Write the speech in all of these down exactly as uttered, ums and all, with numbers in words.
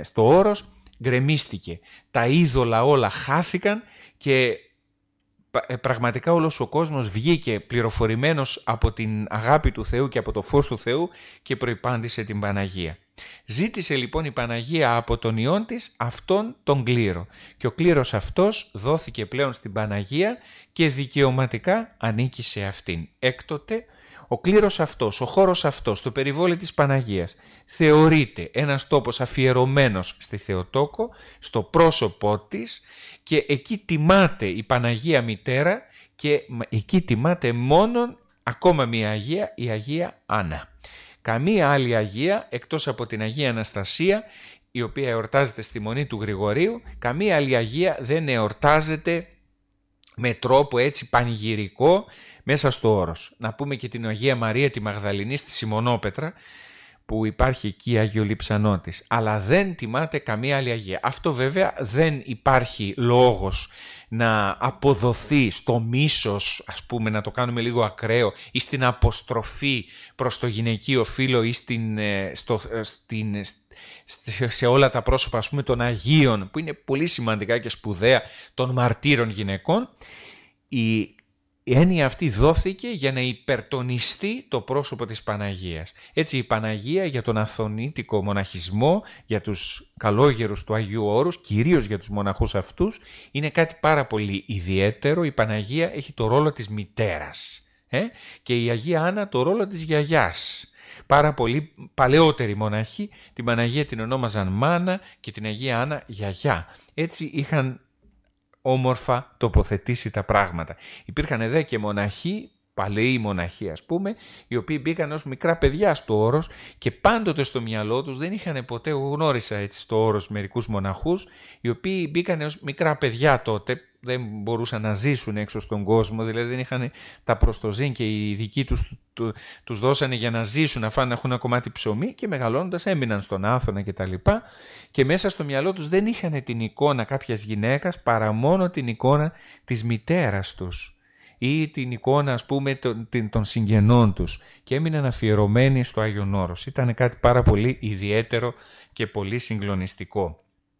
στο Όρος γκρεμίστηκε. Τα είδωλα όλα χάθηκαν και πραγματικά όλος ο κόσμος βγήκε πληροφορημένος από την αγάπη του Θεού και από το φως του Θεού και προϋπάντησε την Παναγία. Ζήτησε λοιπόν η Παναγία από τον Υιόν της αυτόν τον κλήρο και ο κλήρος αυτός δόθηκε πλέον στην Παναγία και δικαιωματικά ανήκει σε αυτήν. Έκτοτε ο κλήρος αυτός, ο χώρος αυτός, το περιβόλι της Παναγίας θεωρείται ένας τόπος αφιερωμένος στη Θεοτόκο, στο πρόσωπό της και εκεί τιμάται η Παναγία Μητέρα και εκεί τιμάται μόνον ακόμα μία Αγία, η Αγία Άννα. Καμία άλλη Αγία εκτός από την Αγία Αναστασία, η οποία εορτάζεται στη Μονή του Γρηγορίου, καμία άλλη Αγία δεν εορτάζεται με τρόπο έτσι πανηγυρικό μέσα στο Όρος. Να πούμε και την Αγία Μαρία τη Μαγδαληνή στη Σιμονόπετρα, που υπάρχει εκεί Άγιο Λειψανότης, αλλά δεν τιμάται καμία άλλη Αγία. Αυτό βέβαια δεν υπάρχει λόγος να αποδοθεί στο μίσος, ας πούμε, να το κάνουμε λίγο ακραίο, ή στην αποστροφή προς το γυναικείο φύλο ή στην, στο, στην, σε όλα τα πρόσωπα, ας πούμε, των Αγίων, που είναι πολύ σημαντικά και σπουδαία, των μαρτύρων γυναικών. Η Η έννοια αυτή δόθηκε για να υπερτονιστεί το πρόσωπο της Παναγίας. Έτσι η Παναγία για τον αθωνίτικο μοναχισμό, για τους καλόγερους του Αγίου Όρους, κυρίως για τους μοναχούς αυτούς, είναι κάτι πάρα πολύ ιδιαίτερο. Η Παναγία έχει το ρόλο της μητέρας ε? και η Αγία Άννα το ρόλο της γιαγιάς. Πάρα πολύ παλαιότεροι μοναχοί την Παναγία την ονόμαζαν μάνα και την Αγία Άννα γιαγιά. Έτσι είχαν όμορφα τοποθετήσει τα πράγματα. Υπήρχαν δε και μοναχοί, παλαιοί μοναχοί ας πούμε, οι οποίοι μπήκαν ως μικρά παιδιά στο Όρος και πάντοτε στο μυαλό τους δεν είχαν ποτέ, εγώ γνώρισα έτσι στο Όρος μερικούς μοναχούς, οι οποίοι μπήκαν ως μικρά παιδιά τότε, δεν μπορούσαν να ζήσουν έξω στον κόσμο, δηλαδή δεν είχαν τα προστοζήν και οι δικοί τους του, τους δώσανε για να ζήσουν, να φάνε, να έχουν ένα κομμάτι ψωμί και μεγαλώνοντας έμειναν στον Άθωνα κτλ. Και, και μέσα στο μυαλό τους δεν είχαν την εικόνα κάποιας γυναίκας παρά μόνο την εικόνα της μητέρας τους ή την εικόνα ας πούμε των, των συγγενών τους και έμειναν αφιερωμένοι στο Άγιον Όρος. Ήταν κάτι πάρα πολύ ιδιαίτερο και πολύ συγκλονιστικό.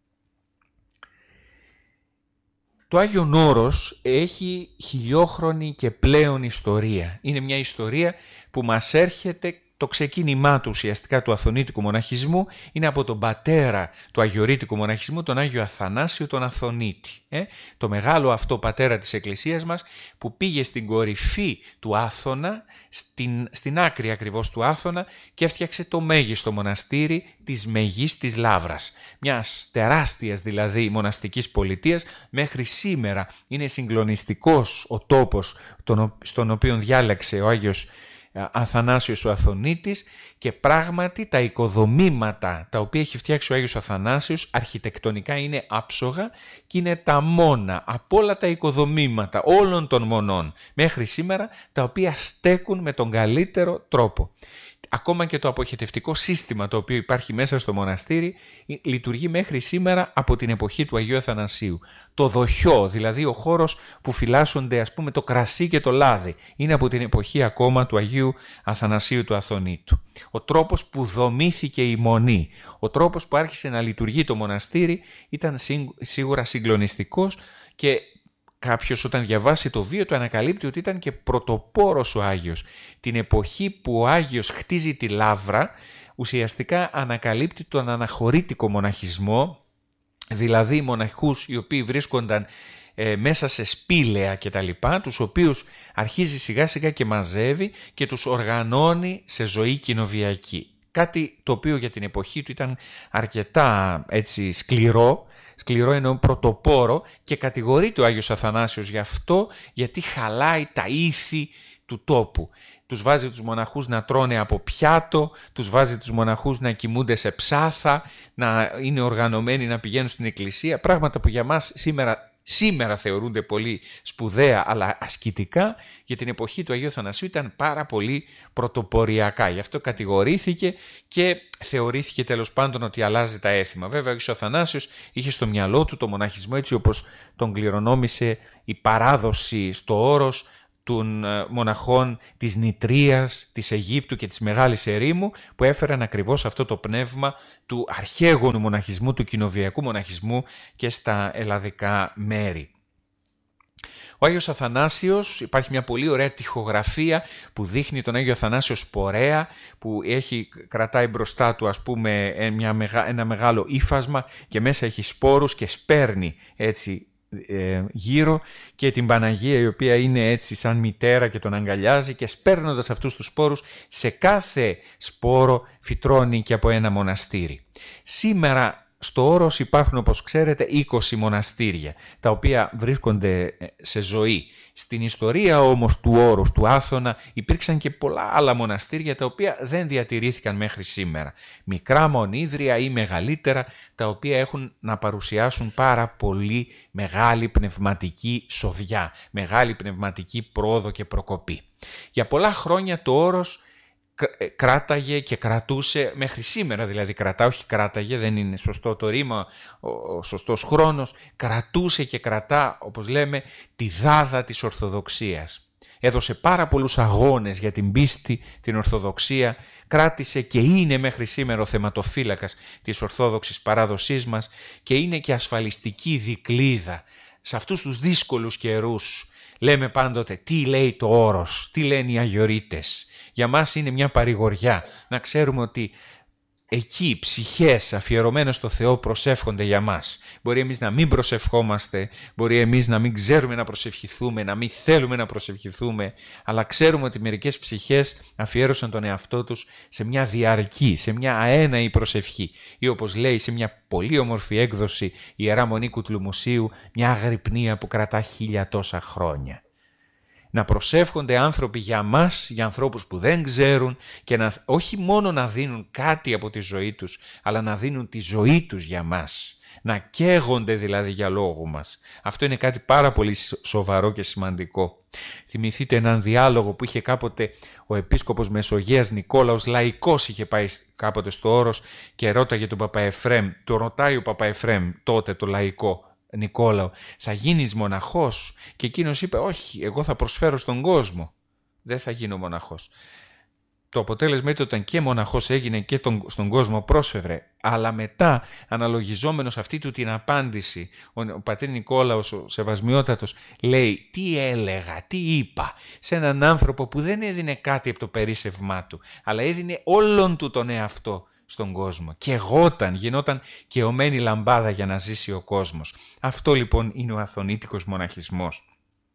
Το Άγιον Όρος έχει χιλιόχρονη και πλέον ιστορία. Είναι μια ιστορία που μας έρχεται, το ξεκίνημά του ουσιαστικά του αθωνίτικου μοναχισμού είναι από τον πατέρα του αγιορείτικου μοναχισμού, τον Άγιο Αθανάσιο τον Αθωνίτη. Ε? Το μεγάλο αυτό πατέρα της Εκκλησίας μας που πήγε στην κορυφή του Άθωνα, στην, στην άκρη ακριβώς του Άθωνα και έφτιαξε το μέγιστο μοναστήρι της Μεγίστης Λαύρας. Μιας τεράστιας δηλαδή μοναστικής πολιτείας. Μέχρι σήμερα είναι συγκλονιστικός ο τόπος τον, στον οποίο διάλεξε ο Άγιος Αθανάσιος ο Αθωνίτης και πράγματι τα οικοδομήματα τα οποία έχει φτιάξει ο Άγιος Αθανάσιος αρχιτεκτονικά είναι άψογα και είναι τα μόνα από όλα τα οικοδομήματα όλων των μονών μέχρι σήμερα τα οποία στέκουν με τον καλύτερο τρόπο. Ακόμα και το αποχετευτικό σύστημα το οποίο υπάρχει μέσα στο μοναστήρι λειτουργεί μέχρι σήμερα από την εποχή του Αγίου Αθανασίου. Το δοχιό, δηλαδή ο χώρος που φυλάσσονται ας πούμε το κρασί και το λάδι, είναι από την εποχή ακόμα του Αγίου Αθανασίου του Αθωνίτου. Ο τρόπος που δομήθηκε η μονή, ο τρόπος που άρχισε να λειτουργεί το μοναστήρι ήταν σίγουρα συγκλονιστικός και κάποιος όταν διαβάσει το βίο του ανακαλύπτει ότι ήταν και πρωτοπόρος ο Άγιος. Την εποχή που ο Άγιος χτίζει τη Λαύρα ουσιαστικά ανακαλύπτει τον αναχωρήτικο μοναχισμό, δηλαδή μοναχούς οι οποίοι βρίσκονταν ε, μέσα σε σπήλαια κτλ, τους οποίους αρχίζει σιγά σιγά και μαζεύει και τους οργανώνει σε ζωή κοινοβιακή. Κάτι το οποίο για την εποχή του ήταν αρκετά έτσι σκληρό, σκληρό εννοώ πρωτοπόρο και κατηγορείται ο Άγιος Αθανάσιος γι' αυτό γιατί χαλάει τα ήθη του τόπου. Τους βάζει τους μοναχούς να τρώνε από πιάτο, τους βάζει τους μοναχούς να κοιμούνται σε ψάθα, να είναι οργανωμένοι να πηγαίνουν στην εκκλησία, πράγματα που για μας σήμερα Σήμερα θεωρούνται πολύ σπουδαία αλλά ασκητικά, για την εποχή του Αγίου Αθανασίου ήταν πάρα πολύ πρωτοποριακά. Γι' αυτό κατηγορήθηκε και θεωρήθηκε τέλος πάντων ότι αλλάζει τα έθιμα. Βέβαια ο Αγίος Αθανάσιος είχε στο μυαλό του το μοναχισμό έτσι όπως τον κληρονόμησε η παράδοση στο Όρος των μοναχών της Νητρίας, της Αιγύπτου και της Μεγάλης Ερήμου, που έφεραν ακριβώς αυτό το πνεύμα του αρχαίγονου μοναχισμού, του κοινοβιακού μοναχισμού και στα ελλαδικά μέρη. Ο Άγιος Αθανάσιος, υπάρχει μια πολύ ωραία τοιχογραφία που δείχνει τον Άγιο Αθανάσιο σπορέα, που έχει, κρατάει μπροστά του, ας πούμε, μια, ένα μεγάλο ύφασμα και μέσα έχει σπόρους και σπέρνει έτσι ε, γύρω, και την Παναγία η οποία είναι έτσι σαν μητέρα και τον αγκαλιάζει, και σπέρνοντας αυτούς τους σπόρους σε κάθε σπόρο φυτρώνει και από ένα μοναστήρι. Σήμερα στο Όρος υπάρχουν, όπως ξέρετε, είκοσι μοναστήρια, τα οποία βρίσκονται σε ζωή. Στην ιστορία όμως του Όρους, του Άθωνα, υπήρξαν και πολλά άλλα μοναστήρια, τα οποία δεν διατηρήθηκαν μέχρι σήμερα. Μικρά μονίδρια ή μεγαλύτερα, τα οποία έχουν να παρουσιάσουν πάρα πολύ μεγάλη πνευματική σοδιά, μεγάλη πνευματική πρόοδο και προκοπή. Για πολλά χρόνια το Όρος κράταγε και κρατούσε, μέχρι σήμερα δηλαδή κρατά, όχι κράταγε, δεν είναι σωστό το ρήμα, ο σωστός χρόνος, κρατούσε και κρατά, όπως λέμε, τη δάδα της Ορθοδοξίας. Έδωσε πάρα πολλούς αγώνες για την πίστη, την Ορθοδοξία, κράτησε και είναι μέχρι σήμερα ο θεματοφύλακας της Ορθόδοξης παράδοσής μας και είναι και ασφαλιστική δικλείδα σε αυτούς τους δύσκολους καιρούς. Λέμε πάντοτε τι λέει το Όρος, τι λένε οι Αγιορείτες. Για μας είναι μια παρηγοριά να ξέρουμε ότι εκεί ψυχές αφιερωμένες στο Θεό προσεύχονται για μας. Μπορεί εμείς να μην προσευχόμαστε, μπορεί εμείς να μην ξέρουμε να προσευχηθούμε, να μην θέλουμε να προσευχηθούμε, αλλά ξέρουμε ότι μερικές ψυχές αφιέρωσαν τον εαυτό τους σε μια διαρκή, σε μια αέναη προσευχή, ή όπως λέει σε μια πολύ όμορφη έκδοση η Ιερά Μονή Κουτλουμουσίου, μια αγρυπνία που κρατά χίλια τόσα χρόνια. Να προσεύχονται άνθρωποι για μας, για ανθρώπους που δεν ξέρουν, και να, όχι μόνο να δίνουν κάτι από τη ζωή τους, αλλά να δίνουν τη ζωή τους για μας. Να καίγονται δηλαδή για λόγο μας. Αυτό είναι κάτι πάρα πολύ σοβαρό και σημαντικό. Θυμηθείτε έναν διάλογο που είχε κάποτε ο επίσκοπος Μεσογείας Νικόλαος, λαϊκός, είχε πάει κάποτε στο Όρος και ρώταγε τον Παπαεφρέμ, το ρωτάει ο Παπαεφρέμ τότε το λαϊκό, Νικόλαο, θα γίνεις μοναχός? Και εκείνος είπε, όχι, εγώ θα προσφέρω στον κόσμο, δεν θα γίνω μοναχός. Το αποτέλεσμα ήταν όταν και μοναχός έγινε και τον, στον κόσμο πρόσφερε, αλλά μετά, αναλογιζόμενος αυτή του την απάντηση, ο, ο πατήρ Νικόλαος, ο Σεβασμιότατος, λέει τι έλεγα, τι είπα σε έναν άνθρωπο που δεν έδινε κάτι από το περίσσευμά του, αλλά έδινε όλον του τον εαυτό στον κόσμο. Και εγώταν, γινόταν καιωμένη λαμπάδα για να ζήσει ο κόσμος. Αυτό λοιπόν είναι ο αθωνίτικος μοναχισμός.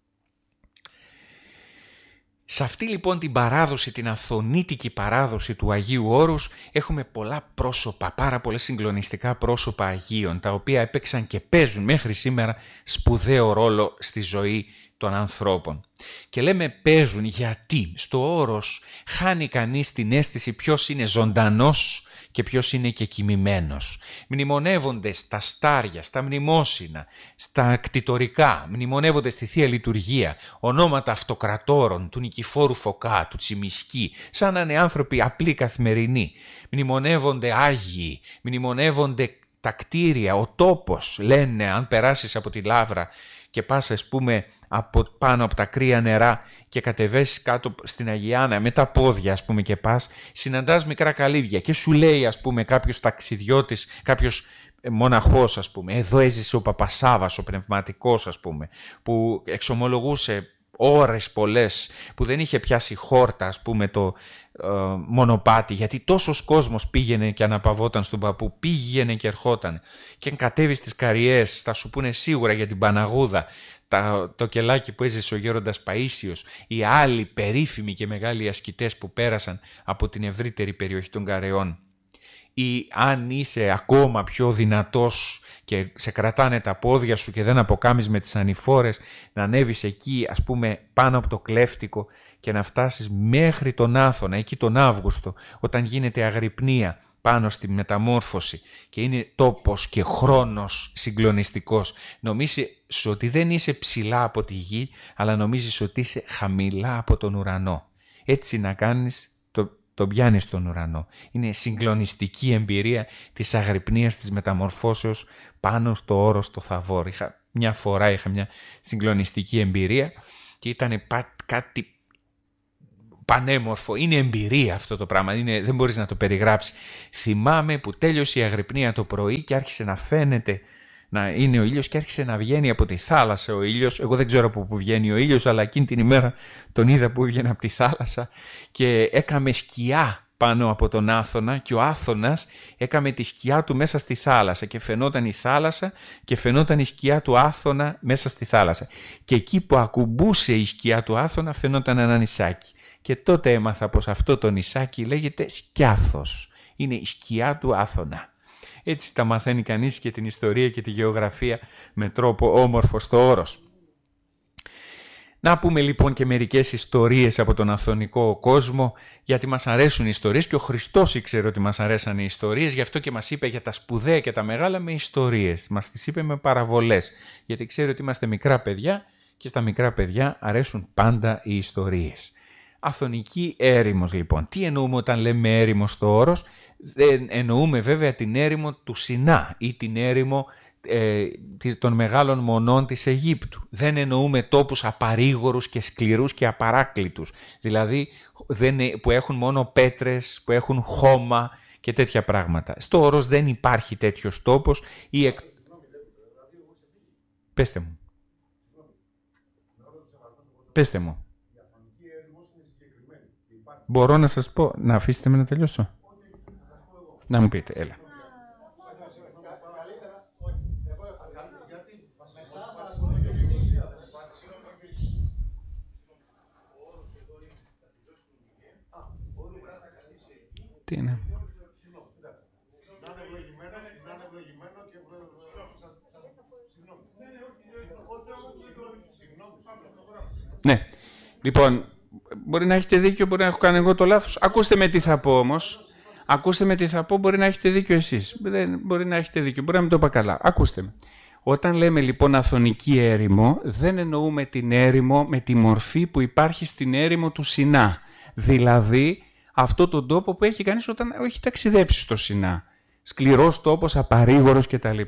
Σε αυτή λοιπόν την παράδοση, την αθωνίτικη παράδοση του Αγίου Όρους, έχουμε πολλά πρόσωπα, πάρα πολλά συγκλονιστικά πρόσωπα Αγίων, τα οποία έπαιξαν και παίζουν μέχρι σήμερα σπουδαίο ρόλο στη ζωή των ανθρώπων. Και λέμε παίζουν γιατί στο Όρος χάνει κανείς την αίσθηση ποιος είναι ζωντανός και ποιος είναι και κοιμημένος. Μνημονεύονται στα στάρια, στα μνημόσυνα, στα κτητορικά, μνημονεύονται στη Θεία Λειτουργία ονόματα αυτοκρατόρων, του Νικηφόρου Φωκά, του Τσιμισκή, σαν να είναι άνθρωποι απλοί καθημερινοί. Μνημονεύονται Άγιοι, μνημονεύονται τα κτίρια, ο τόπος. Λένε αν περάσεις από τη Λαύρα και πας ας πούμε από πάνω από τα κρύα νερά και κατεβαίνεις κάτω στην Αγιάνα με τα πόδια ας πούμε και πας, συναντάς μικρά καλύβια και σου λέει ας πούμε κάποιος ταξιδιώτης, κάποιος μοναχός ας πούμε, εδώ έζησε ο Παπασάβας, ο πνευματικός ας πούμε, που εξομολογούσε ώρες πολλές, που δεν είχε πιάσει χόρτα ας πούμε το ε, μονοπάτι, γιατί τόσος κόσμος πήγαινε και αναπαυόταν στον παππού, πήγαινε και ερχόταν, και αν κατέβει στις Καριές θα σου πούνε σίγουρα για την Παναγούδα, το κελάκι που έζησε ο γέροντας Παΐσιος, οι άλλοι περίφημοι και μεγάλοι ασκητές που πέρασαν από την ευρύτερη περιοχή των Καρεών. Ή αν είσαι ακόμα πιο δυνατός και σε κρατάνε τα πόδια σου και δεν αποκάμεις με τις ανηφόρες, να ανέβεις εκεί ας πούμε πάνω από το Κλέφτικο και να φτάσεις μέχρι τον Άθωνα, εκεί τον Αύγουστο, όταν γίνεται αγρυπνία πάνω στη μεταμόρφωση και είναι τόπος και χρόνος συγκλονιστικός. Νομίζεις ότι δεν είσαι ψηλά από τη γη, αλλά νομίζεις ότι είσαι χαμηλά από τον ουρανό. Έτσι να κάνεις, το, το πιάνεις τον ουρανό. Είναι συγκλονιστική εμπειρία της αγρυπνίας, της μεταμορφώσεως πάνω στο Όρος, στο Θαβόρ. Είχα, μια φορά είχα μια συγκλονιστική εμπειρία και ήταν κάτι πανέμορφο. Είναι εμπειρία αυτό το πράγμα, είναι, δεν μπορείς να το περιγράψεις. Θυμάμαι που τέλειωσε η αγρυπνία το πρωί και άρχισε να φαίνεται να είναι ο ήλιος και άρχισε να βγαίνει από τη θάλασσα ο ήλιος. Εγώ δεν ξέρω από πού βγαίνει ο ήλιος, αλλά εκείνη την ημέρα τον είδα που βγαίνει από τη θάλασσα και έκαμε σκιά πάνω από τον Άθωνα και ο Άθωνας έκαμε τη σκιά του μέσα στη θάλασσα και φαινόταν η θάλασσα και φαινόταν η σκιά του Άθωνα μέσα στη θάλασσα. Και εκεί που ακουμπούσε η σκιά του Άθωνα φαινόταν ένα νησάκι. Και τότε έμαθα πως αυτό το νησάκι λέγεται Σκιάθος. Είναι η σκιά του Άθωνα. Έτσι τα μαθαίνει κανείς και την ιστορία και τη γεωγραφία με τρόπο όμορφο στο όρος. Να πούμε λοιπόν και μερικές ιστορίες από τον αθωνικό κόσμο, γιατί μας αρέσουν οι ιστορίες και ο Χριστός ήξερε ότι μας αρέσαν οι ιστορίες, γι' αυτό και μας είπε για τα σπουδαία και τα μεγάλα με ιστορίες. Μας τις είπε με παραβολές, γιατί ξέρει ότι είμαστε μικρά παιδιά και στα μικρά παιδιά αρέσουν πάντα οι ιστορίες. Αθωνική έρημος λοιπόν. Τι εννοούμε όταν λέμε έρημο στο όρος? Δεν εννοούμε βέβαια την έρημο του Σινά ή την έρημο ε, των μεγάλων μονών της Αιγύπτου. Δεν εννοούμε τόπους απαρήγορους και σκληρούς και απαράκλητους. Δηλαδή δεν, που έχουν μόνο πέτρες, που έχουν χώμα και τέτοια πράγματα. Στο όρος δεν υπάρχει τέτοιος τόπος. Ή εκ... Πέστε μου. Πέστε μου. Μπορώ να σας πω, να αφήσετε με να τελειώσω. Να μου πείτε, έλα. Τι είναι? Ναι, λοιπόν, μπορεί να έχετε δίκιο, μπορεί να έχω κάνει εγώ το λάθος. Ακούστε με τι θα πω όμως. Ακούστε με τι θα πω, μπορεί να έχετε δίκιο εσείς. Δεν, μπορεί να έχετε δίκιο, μπορεί να μην το είπα καλά. Ακούστε με. Όταν λέμε λοιπόν αθωνική έρημο, δεν εννοούμε την έρημο με τη μορφή που υπάρχει στην έρημο του Σινά. Δηλαδή, αυτό τον τόπο που έχει κανείς όταν έχει ταξιδέψει στο Σινά. Σκληρός τόπος, απαρήγορος κτλ.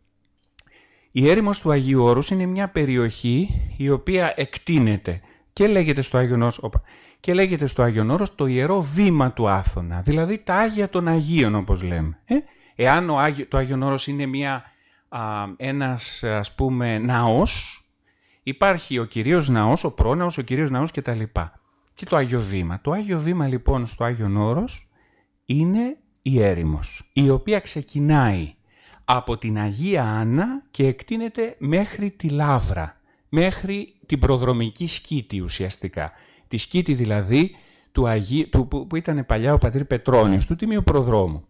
Η έρημος του Αγίου Όρους είναι μια περιοχή η οποία εκτείνεται και λέγεται στο Άγιον Όρος, όπα, και λέγεται στο Άγιον Όρος το Ιερό Βήμα του Άθωνα, δηλαδή τα Άγια των Αγίων όπως λέμε. Ε? Εάν ο Άγιο, το Άγιον Όρος είναι μια, α, ένας ας πούμε ναός, υπάρχει ο Κυρίως Ναός, ο πρόναος, ο Κυρίως Ναός κτλ. Και το Άγιο Βήμα. Το Άγιο Βήμα λοιπόν στο Άγιον Όρος είναι η έρημος, η οποία ξεκινάει από την Αγία Άννα και εκτείνεται μέχρι τη Λαύρα, μέχρι την προδρομική σκήτη ουσιαστικά. Τη σκήτη δηλαδή του Αγίου, του, που, που ήταν παλιά ο πατήρ Πετρώνιος, του Τιμίου Προδρόμου.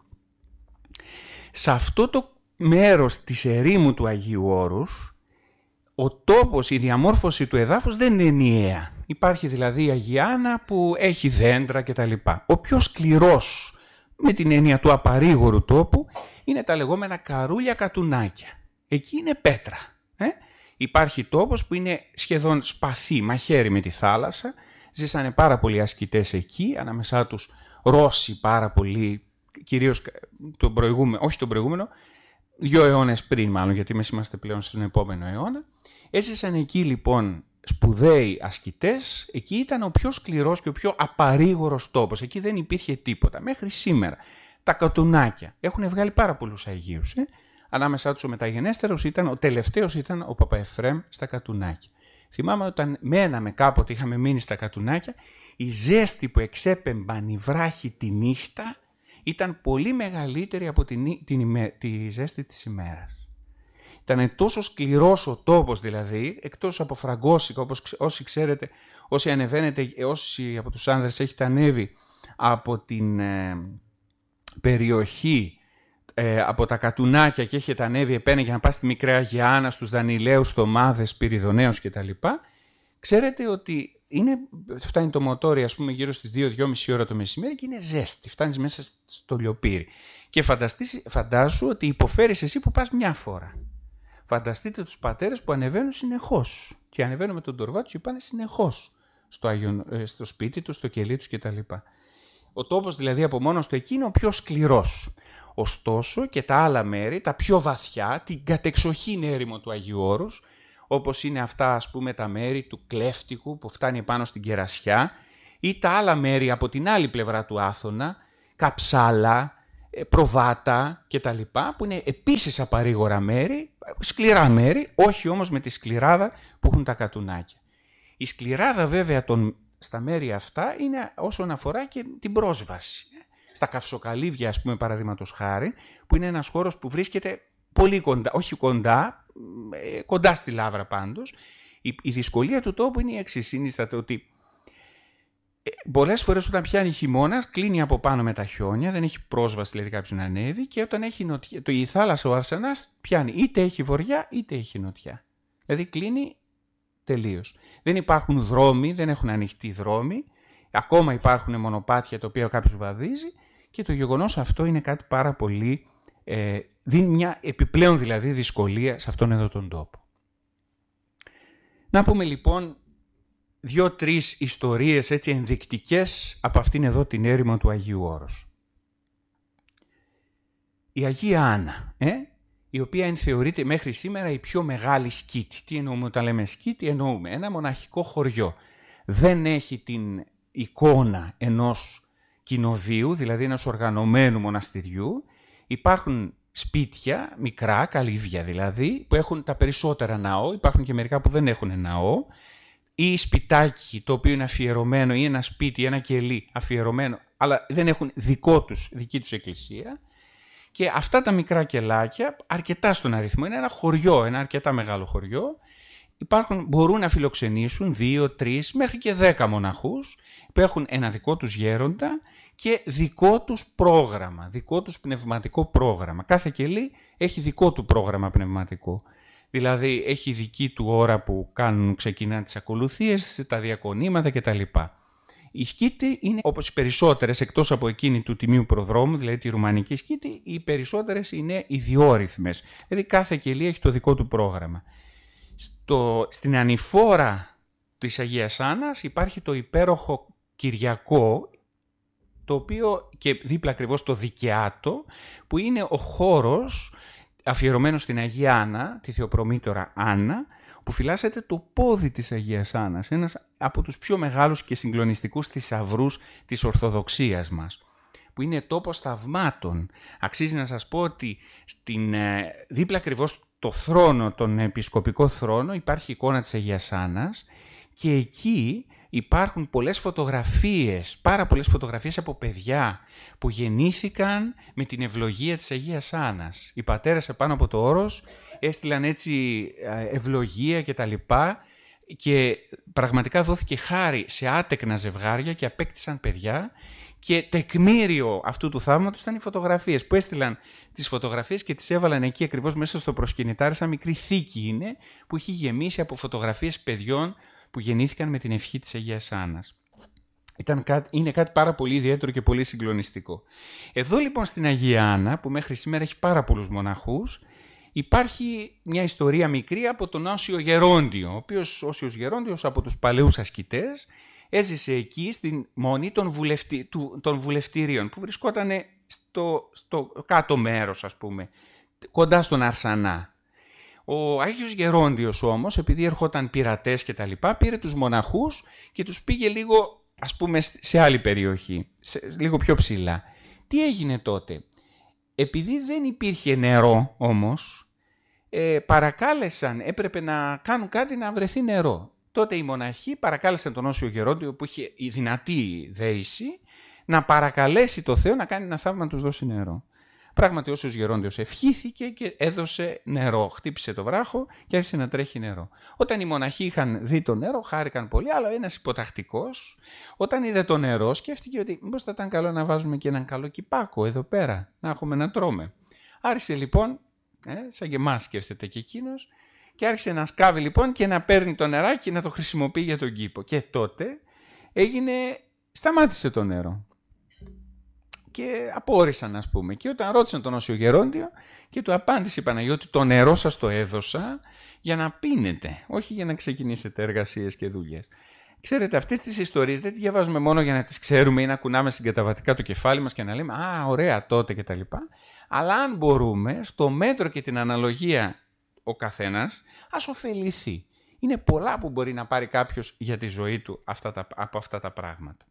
Σε αυτό το μέρος της ερήμου του Αγίου Όρους, ο τόπος, η διαμόρφωση του εδάφους δεν είναι ενιαία. Υπάρχει δηλαδή η Αγία Άννα που έχει δέντρα κτλ. Ο πιο σκληρός, με την έννοια του απαρήγορου τόπου, είναι τα λεγόμενα καρούλια κατουνάκια. Εκεί είναι πέτρα. Ε? Υπάρχει τόπος που είναι σχεδόν σπαθί, μαχαίρι με τη θάλασσα. Ζήσανε πάρα πολλοί ασκητές εκεί, ανάμεσά τους Ρώσοι πάρα πολλοί, κυρίως τον προηγούμενο, όχι τον προηγούμενο, δύο αιώνες πριν μάλλον, γιατί εμείς είμαστε πλέον στον επόμενο αιώνα. Έζησαν εκεί λοιπόν σπουδαίοι ασκητές, εκεί ήταν ο πιο σκληρός και ο πιο απαρήγορος τόπος, εκεί δεν υπήρχε τίποτα, μέχρι σήμερα. Τα κατουνάκια έχουν βγάλει πάρα πολλούς Αγίους, ε? Ανάμεσά τους ο μεταγενέστερος ήταν, ο τελευταίος ήταν ο Παπαεφρέμ στα κατουνάκια. Θυμάμαι όταν μέναμε κάποτε, είχαμε μείνει στα κατουνάκια, η ζέστη που εξέπεμπαν οι βράχοι τη νύχτα ήταν πολύ μεγαλύτερη από τη, την, τη ζέστη της ημέρας. Ήταν τόσο σκληρός ο τόπος δηλαδή, εκτός από φραγκόσικα, όπως όσοι ξέρετε, όσοι ανεβαίνετε, όσοι από τους άνδρες έχετε ανέβει από την ε, περιοχή, ε, από τα κατουνάκια και έχετε ανέβει επένα για να πάει στη Μικρά Αγία Άννα, στους Δανειλαίους, Θωμάδες, Πυριδοναίους κτλ. Ξέρετε ότι είναι, φτάνει το μοτόρι ας πούμε γύρω στις δύο με δυόμιση ώρα το μεσημέρι και είναι ζέστη, φτάνεις μέσα στο λιοπύρι. Και φαντάσου ότι υποφέρεις εσύ που πας μια φορά. Φανταστείτε τους πατέρες που ανεβαίνουν συνεχώς και ανεβαίνουν με τον τορβάτσο και πάνε συνεχώς στο, Άγιον, στο σπίτι τους, στο κελί τους κτλ. Ο τόπος δηλαδή από μόνος του εκεί είναι ο πιο σκληρός. Ωστόσο και τα άλλα μέρη, τα πιο βαθιά, την κατεξοχήν έρημο του Αγίου Όρους, όπως είναι αυτά, ας πούμε, τα μέρη του Κλέφτικου που φτάνει πάνω στην Κερασιά, ή τα άλλα μέρη από την άλλη πλευρά του Άθωνα, Καψάλα, Προβάτα κτλ. Που είναι επίσης απαρήγορα μέρη, σκληρά μέρη, όχι όμως με τη σκληράδα που έχουν τα κατουνάκια. Η σκληράδα βέβαια των, στα μέρη αυτά είναι όσον αφορά και την πρόσβαση. Στα Καυσοκαλύβια, ας πούμε, παραδείγματος χάρη, που είναι ένας χώρος που βρίσκεται πολύ κοντά, όχι κοντά, κοντά στη Λαύρα πάντως. Η, η δυσκολία του τόπου είναι η εξής, συνίσταται ότι πολλές φορές όταν πιάνει χειμώνας, κλείνει από πάνω με τα χιόνια, δεν έχει πρόσβαση δηλαδή κάποιος να ανέβει, και όταν έχει νοτιά, το, η θάλασσα, ο Αρσενάς, πιάνει είτε έχει βορειά είτε έχει νοτιά. Δηλαδή κλείνει τελείως. Δεν υπάρχουν δρόμοι, δεν έχουν ανοιχτεί δρόμοι, ακόμα υπάρχουν μονοπάτια τα οποία κάποιος βαδίζει, και το γεγονός αυτό είναι κάτι πάρα πολύ, ε, δίνει μια επιπλέον δηλαδή δυσκολία σε αυτόν εδώ τον τόπο. Να πούμε λοιπόν δύο-τρεις ιστορίες έτσι ενδεικτικές από αυτήν εδώ την έρημο του Αγίου Όρους. Η Αγία Άννα, ε, η οποία εν θεωρείται μέχρι σήμερα η πιο μεγάλη σκήτη. Τι εννοούμε όταν λέμε σκήτη? Εννοούμε ένα μοναχικό χωριό. Δεν έχει την εικόνα ενός κοινοβίου, δηλαδή ενός οργανωμένου μοναστηριού. Υπάρχουν σπίτια, μικρά, καλύβια δηλαδή, που έχουν τα περισσότερα ναό, υπάρχουν και μερικά που δεν έχουν ναό, ή σπιτάκι το οποίο είναι αφιερωμένο, ή ένα σπίτι, ένα κελί αφιερωμένο, αλλά δεν έχουν δικό τους, δική τους εκκλησία. Και αυτά τα μικρά κελάκια, αρκετά στον αριθμό, είναι ένα χωριό, ένα αρκετά μεγάλο χωριό. Υπάρχουν, μπορούν να φιλοξενήσουν δύο, τρεις, μέχρι και δέκα μοναχούς που έχουν ένα δικό τους γέροντα και δικό τους πρόγραμμα, δικό τους πνευματικό πρόγραμμα. Κάθε κελί έχει δικό του πρόγραμμα πνευματικό. Δηλαδή έχει δική του ώρα που κάνουν, ξεκινάνε τις ακολουθίες, τα διακονήματα κτλ. Η σκήτη είναι όπως οι περισσότερες, εκτός από εκείνη του Τιμίου Προδρόμου, δηλαδή τη ρουμανική σκήτη, οι περισσότερες είναι ιδιόρυθμες. Δηλαδή κάθε κελί έχει το δικό του πρόγραμμα. Στο, στην ανηφόρα της Αγίας Άννας υπάρχει το υπέροχο Κυριακό, το οποίο και δίπλα ακριβώς το Δικαιάτο, που είναι ο χώρος αφιερωμένος στην Αγία Άννα, τη Θεοπρομήτωρα Άννα, που φυλάσσεται το πόδι της Αγίας Άννας, ένας από τους πιο μεγάλους και συγκλονιστικούς θησαυρούς της Ορθοδοξίας μας, που είναι τόπος θαυμάτων. Αξίζει να σας πω ότι στην, δίπλα ακριβώς το θρόνο, τον επισκοπικό θρόνο, υπάρχει εικόνα της Αγίας Άννας, και εκεί υπάρχουν πολλές φωτογραφίες, πάρα πολλές φωτογραφίες από παιδιά που γεννήθηκαν με την ευλογία της Αγίας Άννας. Οι πατέρες επάνω από το όρος έστειλαν έτσι ευλογία και τα λοιπά, και πραγματικά δόθηκε χάρη σε άτεκνα ζευγάρια και απέκτησαν παιδιά, και τεκμήριο αυτού του θαύματος ήταν οι φωτογραφίες που έστειλαν τις φωτογραφίες και τις έβαλαν εκεί ακριβώς μέσα στο προσκυνητάρι, σαν μικρή θήκη είναι, που έχει γεμίσει από φωτογραφίες παιδιών που γεννήθηκαν με την ευχή της Αγίας Άννας. Ήταν κάτι, είναι κάτι πάρα πολύ ιδιαίτερο και πολύ συγκλονιστικό. Εδώ λοιπόν στην Αγία Άννα, που μέχρι σήμερα έχει πάρα πολλούς μοναχούς, υπάρχει μια ιστορία μικρή από τον Όσιο Γερόντιο, ο οποίος Όσιος Γερόντιος από τους παλαιούς ασκητές έζησε εκεί στην μονή των, βουλευτι, του, των βουλευτηρίων, που βρισκόταν στο, στο κάτω μέρος, ας πούμε, κοντά στον Αρσανά. Ο Άγιος Γερόντιος όμως, επειδή ερχόταν πειρατές και τα λοιπά, πήρε τους μοναχούς και τους πήγε λίγο, ας πούμε, σε άλλη περιοχή, σε, λίγο πιο ψηλά. Τι έγινε τότε? Επειδή δεν υπήρχε νερό όμως, ε, παρακάλεσαν, έπρεπε να κάνουν κάτι να βρεθεί νερό. Τότε οι μοναχοί παρακάλεσαν τον Όσιο Γερόντιο, που είχε η δυνατή δέηση, να παρακαλέσει το Θεό να κάνει ένα θαύμα να τους δώσει νερό. Πράγματι, ο Όσιος Γερόντιος ευχήθηκε και έδωσε νερό. Χτύπησε το βράχο και άρχισε να τρέχει νερό. Όταν οι μοναχοί είχαν δει το νερό, χάρηκαν πολύ, αλλά ένας υποτακτικός, όταν είδε το νερό, σκέφτηκε ότι μήπως θα ήταν καλό να βάζουμε και έναν καλό κυπάκο εδώ πέρα, να έχουμε να τρώμε. Άρχισε λοιπόν, ε, σαν και εμάς σκέφτεται και εκείνος, και άρχισε να σκάβει λοιπόν και να παίρνει το νεράκι να το χρησιμοποιεί για τον κήπο. Και τότε έγινε, σταμάτησε το νερό. Και απόρρισαν, ας πούμε. Και όταν ρώτησαν τον Όσιο Γερόντιο, και του απάντησε η Παναγιώτη, το νερό σας το έδωσα για να πίνετε, όχι για να ξεκινήσετε εργασίες και δουλειές. Ξέρετε, αυτές τις ιστορίες δεν τις διαβάζουμε μόνο για να τις ξέρουμε ή να κουνάμε συγκαταβατικά το κεφάλι μας και να λέμε «Α, ωραία τότε» κτλ. Αλλά αν μπορούμε, στο μέτρο και την αναλογία ο καθένας, ας ωφεληθεί. Είναι πολλά που μπορεί να πάρει κάποιος για τη ζωή του αυτά τα, από αυτά τα πράγματα.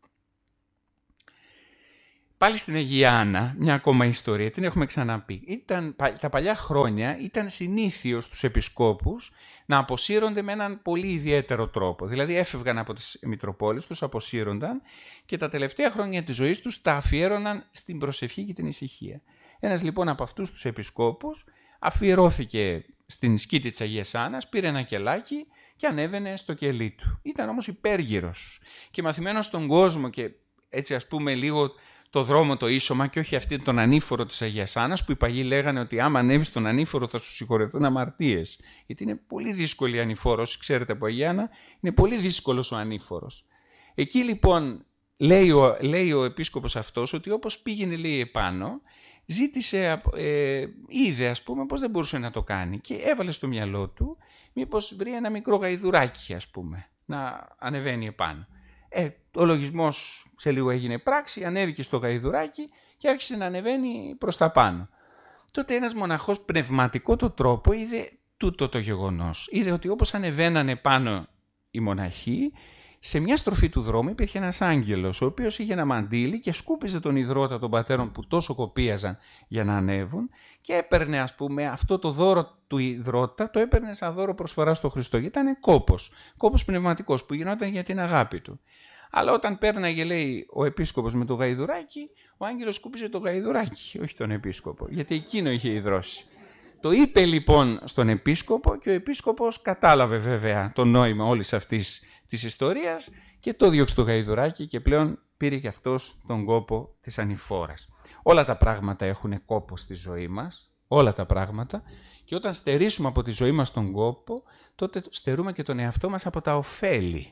Πάλι στην Αγία Άννα, μια ακόμα ιστορία, την έχουμε ξαναπεί. Ήταν, τα παλιά χρόνια ήταν συνήθιο στους επισκόπους να αποσύρονται με έναν πολύ ιδιαίτερο τρόπο. Δηλαδή έφευγαν από τις Μητροπόλεις, τους αποσύρονταν και τα τελευταία χρόνια της ζωής τους τα αφιέρωναν στην προσευχή και την ησυχία. Ένας λοιπόν από αυτούς τους επισκόπους αφιερώθηκε στην σκήτη της Αγίας Άννας, πήρε ένα κελάκι και ανέβαινε στο κελί του. Ήταν όμως υπέργυρος και μαθημένος στον κόσμο και έτσι ας πούμε λίγο το δρόμο το ίσωμα και όχι αυτή τον ανήφορο της Αγίας Άννας που οι παγιοί λέγανε ότι άμα ανέβεις στον ανήφορο θα σου συγχωρεθούν αμαρτίες. Γιατί είναι πολύ δύσκολη η ανηφόρος, ξέρετε από Αγία Άννα, είναι πολύ δύσκολος ο ανήφορος. Εκεί λοιπόν λέει ο, λέει ο επίσκοπος αυτός ότι όπως πήγαινε λέει επάνω, ζήτησε, ε, είδε ας πούμε πως δεν μπορούσε να το κάνει και έβαλε στο μυαλό του μήπως βρει ένα μικρό γαϊδουράκι ας πούμε να ανεβαίνει επάνω. Ε, ο λογισμός σε λίγο έγινε πράξη, ανέβηκε στο γαϊδουράκι και άρχισε να ανεβαίνει προς τα πάνω. Τότε ένας μοναχός πνευματικό το τρόπο είδε τούτο το γεγονός. Είδε ότι όπως ανεβαίνανε πάνω οι μοναχοί, σε μια στροφή του δρόμου υπήρχε ένας άγγελος, ο οποίος είχε ένα μαντίλι και σκούπιζε τον υδρότα των πατέρων που τόσο κοπίαζαν για να ανέβουν και έπαιρνε ας πούμε αυτό το δώρο του υδρότα, το έπαιρνε σαν δώρο προσφορά στο Χριστό. Γιατί ήταν κόπος, κόπος πνευματικός που γινόταν για την αγάπη του. Αλλά όταν πέρναγε, λέει, ο επίσκοπος με το γαϊδουράκι, ο άγγελος σκούπιζε το γαϊδουράκι, όχι τον επίσκοπο, γιατί εκείνο είχε υδρώσει. Το είπε λοιπόν στον επίσκοπο και ο επίσκοπος κατάλαβε βέβαια το νόημα όλης αυτής της ιστορίας και το διώξε το γαϊδουράκι και πλέον πήρε και αυτός τον κόπο της ανηφόρας. Όλα τα πράγματα έχουν κόπο στη ζωή μας, όλα τα πράγματα, και όταν στερήσουμε από τη ζωή μας τον κόπο, τότε στερούμε και τον εαυτό μας από τα ωφέλη.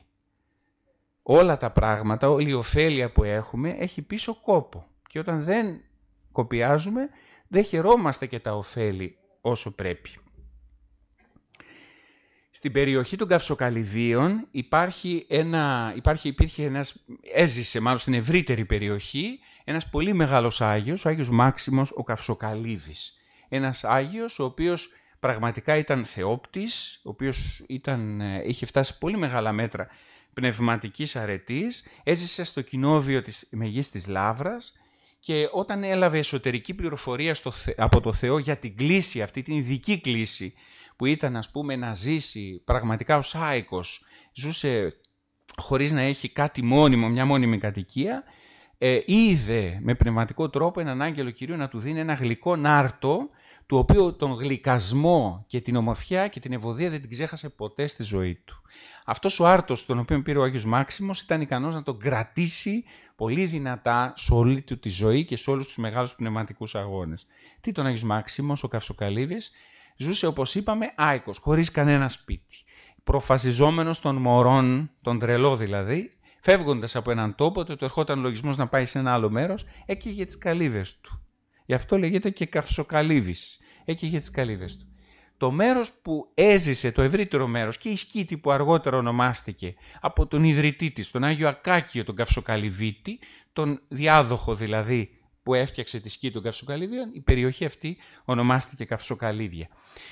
Όλα τα πράγματα, όλη η ωφέλεια που έχουμε έχει πίσω κόπο. Και όταν δεν κοπιάζουμε, δεν χαιρόμαστε και τα ωφέλη όσο πρέπει. Στην περιοχή των Καυσοκαλυβίων υπάρχει ένα, υπάρχει, υπήρχε ένας, έζησε μάλλον στην ευρύτερη περιοχή, ένας πολύ μεγάλος Άγιος, ο Άγιος Μάξιμος ο Καυσοκαλύβης. Ένας Άγιος ο οποίος πραγματικά ήταν θεόπτης, ο οποίος ήταν, είχε φτάσει πολύ μεγάλα μέτρα πνευματικής αρετής, έζησε στο κοινόβιο της Μεγίστης Λαύρας και όταν έλαβε εσωτερική πληροφορία στο, από το Θεό για την κλήση, αυτή την ειδική κλήση που ήταν ας πούμε να ζήσει πραγματικά ως άικος, ζούσε χωρίς να έχει κάτι μόνιμο, μια μόνιμη κατοικία, ε, είδε με πνευματικό τρόπο έναν άγγελο Κυρίου να του δίνει ένα γλυκό νάρτο, του οποίου τον γλυκασμό και την ομορφιά και την ευωδία δεν την ξέχασε ποτέ στη ζωή του. Αυτός ο άρτος τον οποίο πήρε ο Άγιος Μάξιμος ήταν ικανός να τον κρατήσει πολύ δυνατά σε όλη του τη ζωή και σε όλους τους μεγάλους πνευματικούς αγώνες. Τι τον Άγιος Μάξιμος, ο Καυσοκαλύβης, ζούσε όπως είπαμε άικος, χωρίς κανένα σπίτι. Προφασιζόμενος των μωρών, τον τρελό δηλαδή, φεύγοντας από έναν τόπο, του ερχόταν λογισμός να πάει σε ένα άλλο μέρος, έκαιγε τις καλύβες του. Γι' αυτό λέγεται και Καυσοκαλύβης, έκαιγε τις καλύβες του. Το μέρος που έζησε, το ευρύτερο μέρος και η σκήτη που αργότερα ονομάστηκε από τον ιδρυτή της, τον Άγιο Ακάκιο τον Καυσοκαλυβίτη, τον διάδοχο δηλαδή που έφτιαξε τη σκήτη των Καυσοκαλύβιων, η περιοχή αυτή ονομάστηκε Καυσοκαλύβια.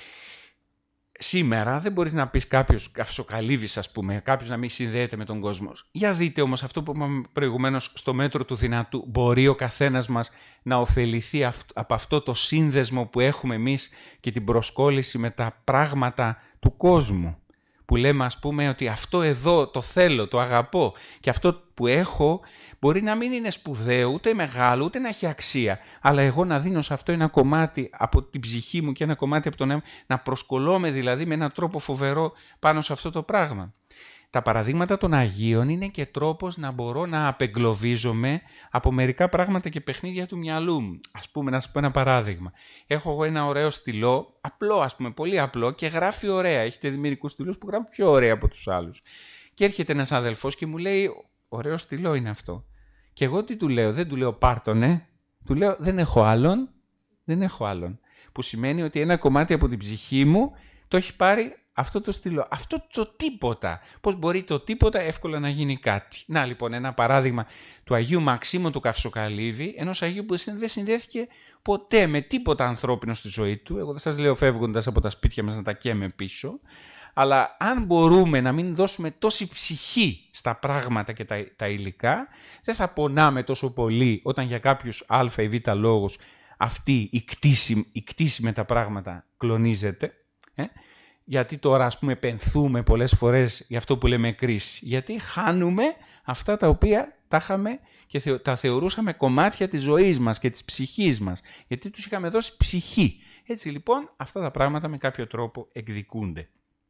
Σήμερα δεν μπορείς να πεις κάποιος Καυσοκαλύβης, ας πούμε, κάποιος να μην συνδέεται με τον κόσμο. Για δείτε όμως αυτό που είπαμε προηγουμένως, στο μέτρο του δυνατού, μπορεί ο καθένας μας να ωφεληθεί από αυτό το σύνδεσμο που έχουμε εμείς και την προσκόλληση με τα πράγματα του κόσμου. Που λέμε ας πούμε ότι αυτό εδώ το θέλω, το αγαπώ και αυτό που έχω μπορεί να μην είναι σπουδαίο, ούτε μεγάλο, ούτε να έχει αξία. Αλλά εγώ να δίνω σε αυτό ένα κομμάτι από την ψυχή μου και ένα κομμάτι από τον αίμα, να προσκολώμαι δηλαδή με έναν τρόπο φοβερό πάνω σε αυτό το πράγμα. Τα παραδείγματα των Αγίων είναι και τρόπος να μπορώ να απεγκλωβίζομαι από μερικά πράγματα και παιχνίδια του μυαλού μου. Ας πούμε, να σας πω ένα παράδειγμα. Έχω εγώ ένα ωραίο στυλό, απλό ας πούμε, πολύ απλό και γράφει ωραία. Έχετε δει μερικούς στυλούς που γράφουν πιο ωραία από τους άλλους. Και έρχεται ένας αδελφός και μου λέει, ωραίο στυλό είναι αυτό. Και εγώ τι του λέω, δεν του λέω πάρτονε, του λέω δεν έχω άλλον, δεν έχω άλλον. Που σημαίνει ότι ένα κομμάτι από την ψυχή μου το έχει πάρει αυτό το στυλό, αυτό το τίποτα. Πώς μπορεί το τίποτα εύκολα να γίνει κάτι. Να λοιπόν ένα παράδειγμα του Αγίου Μαξίμου του Καυσοκαλύβη, ενός Αγίου που δεν συνδέθηκε ποτέ με τίποτα ανθρώπινο στη ζωή του. Εγώ δεν σας λέω φεύγοντας από τα σπίτια μας να τα καίμε πίσω. Αλλά αν μπορούμε να μην δώσουμε τόση ψυχή στα πράγματα και τα, τα υλικά, δεν θα πονάμε τόσο πολύ όταν για κάποιους α ή β λόγους αυτή η κτήση, η κτήση με τα πράγματα κλονίζεται. Ε? Γιατί τώρα, ας πούμε, πενθούμε πολλές φορές για αυτό που λέμε κρίση. Γιατί χάνουμε αυτά τα οποία τα είχαμε και θεω, τα θεωρούσαμε κομμάτια της ζωής μας και της ψυχής μας. Γιατί τους είχαμε δώσει ψυχή. Έτσι λοιπόν αυτά τα πράγματα με κάποιο τρόπο εκδικούνται.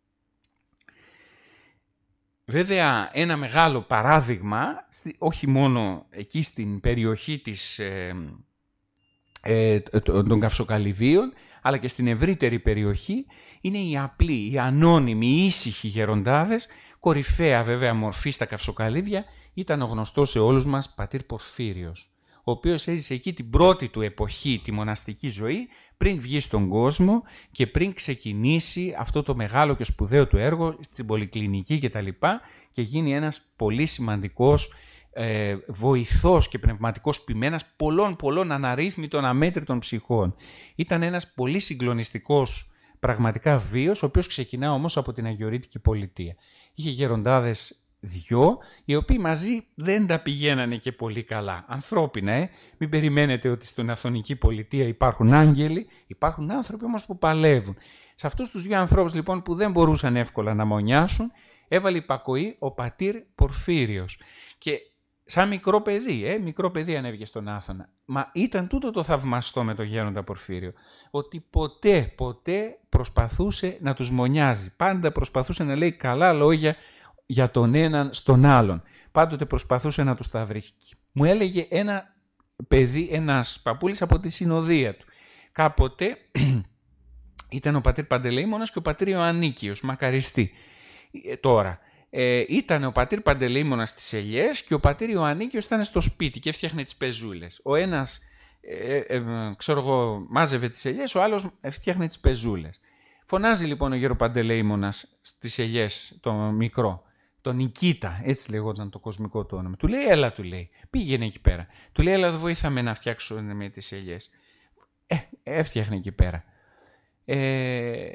Βέβαια, ένα μεγάλο παράδειγμα, όχι μόνο εκεί στην περιοχή της, ε, ε, των Καυσοκαλυβίων, αλλά και στην ευρύτερη περιοχή, είναι οι απλοί, οι ανώνυμοι, οι ήσυχοι γεροντάδες. Κορυφαία βέβαια μορφή στα Καυσοκαλύβια ήταν ο γνωστός σε όλους μας πατήρ Πορφύριος, ο οποίος έζησε εκεί την πρώτη του εποχή, τη μοναστική ζωή, πριν βγει στον κόσμο και πριν ξεκινήσει αυτό το μεγάλο και σπουδαίο του έργο στην πολυκλινική κτλ. Και γίνει ένας πολύ σημαντικός ε, βοηθός και πνευματικός ποιμένας πολλών πολλών αναρρύθμιτων αμέτρητων ψυχών. Ήταν ένας πολύ συγκλονιστικός πραγματικά βίος, ο οποίος ξεκινά όμως από την Αγιορείτικη πολιτεία. Είχε γεροντάδες δυο, οι οποίοι μαζί δεν τα πηγαίνανε και πολύ καλά. Ανθρώπινα, ε. Μην περιμένετε ότι στην Αθωνική πολιτεία υπάρχουν άγγελοι, υπάρχουν άνθρωποι όμως που παλεύουν. Σε αυτούς τους δύο ανθρώπους λοιπόν που δεν μπορούσαν εύκολα να μονιάσουν, έβαλε υπακοή ο πατήρ Πορφύριος. Και σαν μικρό παιδί, ε, μικρό παιδί ανέβηκε στον Άθωνα. Μα ήταν τούτο το θαυμαστό με τον γέροντα Πορφύριο, ότι ποτέ, ποτέ προσπαθούσε να τους μονιάζει. Πάντα προσπαθούσε να λέει καλά λόγια για τον έναν στον άλλον. Πάντοτε προσπαθούσε να τους τα βρίσκει. Μου έλεγε ένα παιδί, ένας παππούλης από τη συνοδεία του. Κάποτε ήταν ο πατήρ Παντελεήμονας και ο πατήρ Ιωαννίκιος, μακαριστή. Ε, τώρα, ε, ήταν ο πατήρ Παντελεήμονας στις ελιές και ο πατήρ Ιωαννίκιος ήταν στο σπίτι και έφτιαχνε τις πεζούλες. Ο ένας, ε, ε, ε, ξέρω εγώ, μάζευε τις ελιές, ο άλλος έφτιαχνε τις πεζούλες. Φωνάζει λοιπόν ο γέρο Παντελεήμονας στις ελιές, το μικρό. Τον Νικήτα, έτσι λεγόταν το κοσμικό του όνομα. Του λέει, έλα, του λέει, πήγαινε εκεί πέρα. Του λέει, έλα, βοήθαμε να φτιάξουμε με τις ελιές. Ε, έφτιαχνε εκεί πέρα. Ε,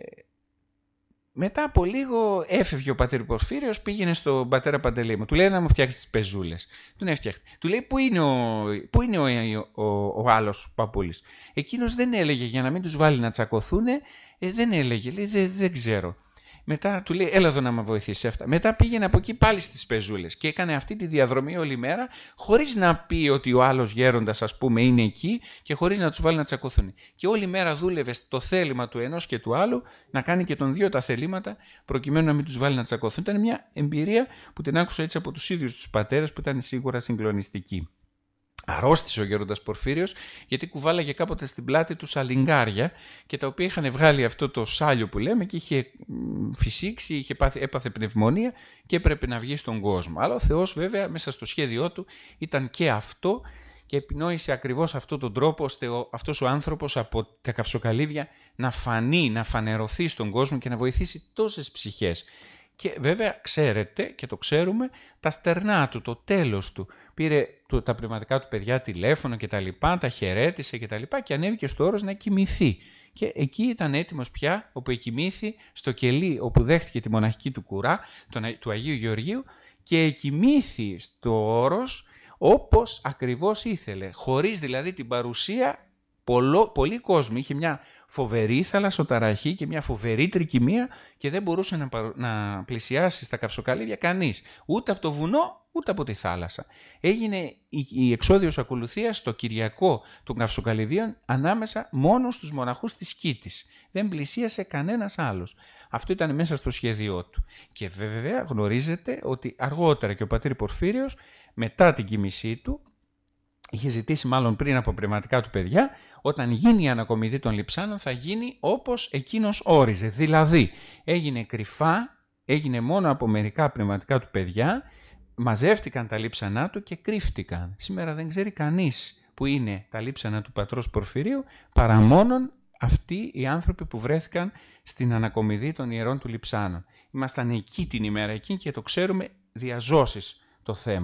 μετά από λίγο έφευγε ο πατήρ Πορφύριος, πήγαινε στον πατέρα Παντελεήμονα. Του λέει, να μου φτιάξει τις πεζούλες. Τον έφτιαχνε. Του λέει, πού είναι ο, πού είναι ο, ο, ο, ο άλλος παππούλης. Εκείνος δεν έλεγε, για να μην τους βάλει να τσακωθούνε, ε, δεν έλεγε, λέει, δεν, δεν ξέρω. Μετά του λέει, έλα εδώ να με βοηθήσει αυτά. Μετά πήγαινε από εκεί πάλι στις πεζούλες και έκανε αυτή τη διαδρομή όλη μέρα, χωρίς να πει ότι ο άλλος γέροντας, ας πούμε, είναι εκεί και χωρίς να τους βάλει να τσακωθούν. Και όλη μέρα δούλευε στο θέλημα του ενός και του άλλου να κάνει και των δύο τα θελήματα, προκειμένου να μην τους βάλει να τσακωθούν. Ήταν μια εμπειρία που την άκουσα έτσι από τους ίδιους τους πατέρες, που ήταν σίγουρα συγκλονιστική. Αρρώστησε ο γέροντας Πορφύριος, γιατί κουβάλαγε κάποτε στην πλάτη του σαλιγκάρια και τα οποία είχαν βγάλει αυτό το σάλιο που λέμε και είχε φυσήξει, είχε πάθει, έπαθε πνευμονία και έπρεπε να βγει στον κόσμο. Αλλά ο Θεός βέβαια μέσα στο σχέδιό του ήταν και αυτό και επινόησε ακριβώς αυτόν τον τρόπο ώστε ο, αυτός ο άνθρωπος από τα Καυσοκαλύβια να φανεί, να φανερωθεί στον κόσμο και να βοηθήσει τόσες ψυχές. Και βέβαια ξέρετε και το ξέρουμε τα στερνά του, το τέλος του. Πήρε το, τα πνευματικά του παιδιά τηλέφωνο και τα λοιπά, τα χαιρέτησε και τα λοιπά και ανέβηκε στο όρος να κοιμηθεί. Και εκεί ήταν έτοιμος πια, όπου εκοιμήθη στο κελί όπου δέχτηκε τη μοναχική του κουρά, τον, του Αγίου Γεωργίου, και εκοιμήθη στο όρος όπως ακριβώς ήθελε, χωρίς δηλαδή την παρουσία πολλο, πολύ κόσμο. Είχε μια φοβερή θαλασσοταραχή και μια φοβερή τρικυμία και δεν μπορούσε να, να πλησιάσει στα Καυσοκαλύβια κανείς, ούτε από το βουνό ούτε από τη θάλασσα. Έγινε η, η εξόδιος ακολουθίας στο Κυριακό των Καυσοκαλυβίων ανάμεσα μόνο στους μοναχούς της Σκήτης. Δεν πλησίασε κανένας άλλος. Αυτό ήταν μέσα στο σχέδιό του. Και βέβαια γνωρίζετε ότι αργότερα και ο πατήρ Πορφύριος, μετά την κοιμησή του, είχε ζητήσει μάλλον πριν από πνευματικά του παιδιά, όταν γίνει η ανακομιδή των λειψάνων θα γίνει όπως εκείνος όριζε. Δηλαδή έγινε κρυφά, έγινε μόνο από μερικά πνευματικά του παιδιά, μαζεύτηκαν τα λείψανά του και κρύφτηκαν. Σήμερα δεν ξέρει κανείς που είναι τα λείψανα του πατρός Πορφυρίου, παρά μόνον αυτοί οι άνθρωποι που βρέθηκαν στην ανακομιδή των ιερών του λειψάνων. Ήμασταν εκεί την ημέρα εκείνη και το ξέρουμε διαζώσεις το θέμα.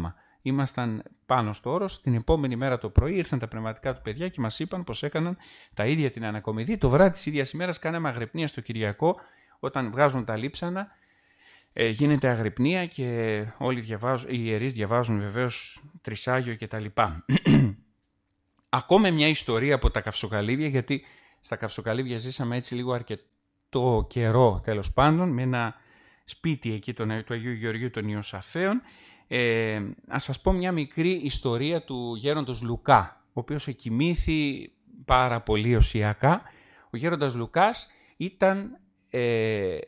ήμασταν πάνω στο όρος. Την επόμενη μέρα το πρωί ήρθαν τα πνευματικά του παιδιά και μας είπαν πως έκαναν τα ίδια την ανακομιδή. Το βράδυ της ίδιας ημέρας κάναμε αγρυπνία στο Κυριακό, όταν βγάζουν τα λείψανα. Ε, γίνεται αγρυπνία και όλοι διαβάζουν, οι ιερείς διαβάζουν βεβαίως Τρισάγιο κτλ. Ακόμα μια ιστορία από τα Καυσοκαλύβια, γιατί στα Καυσοκαλύβια ζήσαμε έτσι λίγο αρκετό καιρό, τέλος πάντων, με ένα σπίτι εκεί του Αγίου Γεωργίου των Ιωσαφαίων. Ε, ας σας πω μια μικρή ιστορία του γέροντος Λουκά, ο οποίος εκοιμήθη πάρα πολύ οσιακά. Ο γέροντας Λουκάς ήταν ε,